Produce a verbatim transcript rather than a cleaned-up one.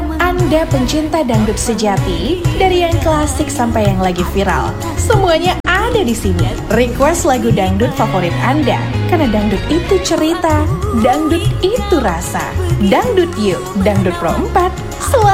Buat Anda pencinta dangdut sejati, dari yang klasik sampai yang lagi viral, semuanya ada di sini. Request lagu dangdut favorit Anda, karena dangdut itu cerita, dangdut itu rasa. Dangdut Yuk, Dangdut Pro empat, selalu